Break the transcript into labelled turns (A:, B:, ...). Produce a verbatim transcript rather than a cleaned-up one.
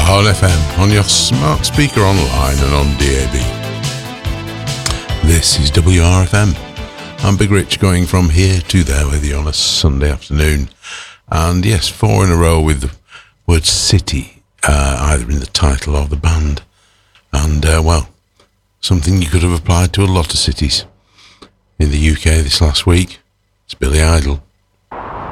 A: on F M, on your smart speaker online and on D A B. This is W R F M. I'm Big Rich going from here to there with you on a Sunday afternoon. And yes, four in a row with the word city uh, either in the title or the band. And uh, well, something you could have applied to a lot of cities. In the U K this last week, it's Billy Idol.